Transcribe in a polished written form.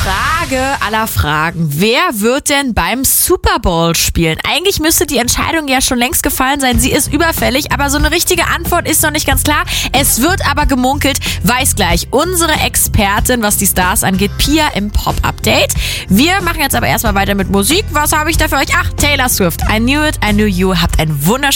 Frage aller Fragen. Wer wird denn beim Super Bowl spielen? Eigentlich müsste die Entscheidung ja schon längst gefallen sein. Sie ist überfällig, aber so eine richtige Antwort ist noch nicht ganz klar. Es wird aber gemunkelt. Weiß gleich unsere Expertin, was die Stars angeht, Pia im Pop-Update. Wir machen jetzt aber erstmal weiter mit Musik. Was habe ich da für euch? Ach, Taylor Swift. I Knew It, I Knew You. Habt einen wunderschönen